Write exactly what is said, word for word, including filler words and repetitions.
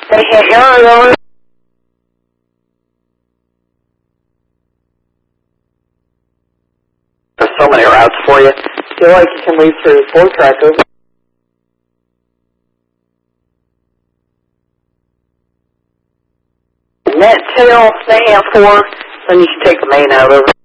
They can't yard over. There's so many routes for you. Feel like you can leave through four tracker. Net tail, they have four, then you can take the main out of it.